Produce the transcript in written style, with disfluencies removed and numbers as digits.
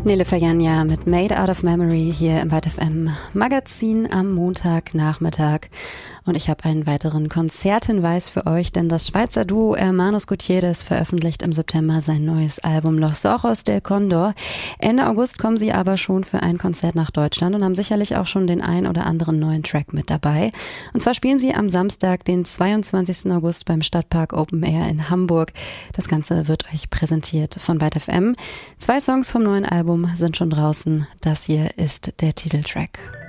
Nele Fayanya mit Made Out of Memory hier im WhiteFM Magazin am Montagnachmittag. Und ich habe einen weiteren Konzerthinweis für euch, denn das Schweizer Duo Hermanos Gutierrez veröffentlicht im September sein neues Album Los Ojos del Condor. Ende August kommen sie aber schon für ein Konzert nach Deutschland und haben sicherlich auch schon den ein oder anderen neuen Track mit dabei. Und zwar spielen sie am Samstag, den 22. August beim Stadtpark Open Air in Hamburg. Das Ganze wird euch präsentiert von WhiteFM. 2 Songs vom neuen Album sind schon draußen. Das hier ist der Titeltrack.